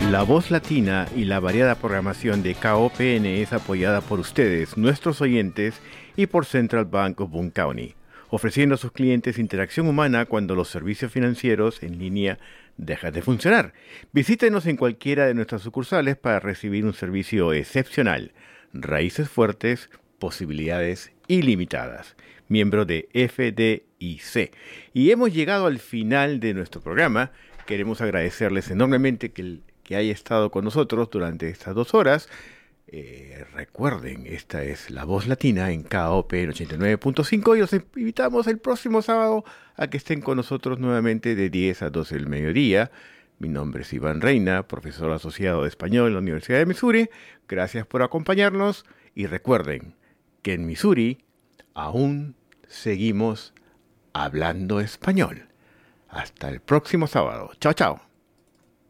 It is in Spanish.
La voz latina y la variada programación de KOPN es apoyada por ustedes, nuestros oyentes, y por Central Bank of Boone County, ofreciendo a sus clientes interacción humana cuando los servicios financieros en línea dejan de funcionar. Visítenos en cualquiera de nuestras sucursales para recibir un servicio excepcional. Raíces fuertes, posibilidades ilimitadas. Miembro de FDIC. Y hemos llegado al final de nuestro programa. Queremos agradecerles enormemente que haya estado con nosotros durante estas 2 horas. Recuerden, esta es La Voz Latina en KOPN 89.5 y los invitamos el próximo sábado a que estén con nosotros nuevamente de 10 a 12 del mediodía. Mi nombre es Iván Reina, profesor asociado de español en la Universidad de Missouri. Gracias por acompañarnos y recuerden que en Missouri aún seguimos hablando español. Hasta el próximo sábado. Chao, chao.